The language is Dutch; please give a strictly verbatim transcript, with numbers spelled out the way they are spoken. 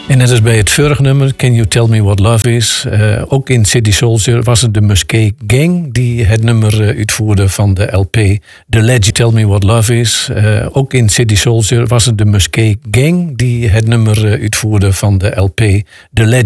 En net als bij het vorige nummer, Can You Tell Me What Love Is... Uh, ook in City Soldier was het de Musquet Gang... die het nummer uh, uitvoerde van de L P The Legend. Tell Me What Love Is. Uh, ook in City Soldier was het de Musquet Gang... die het nummer uh, uitvoerde van de L P The Legend.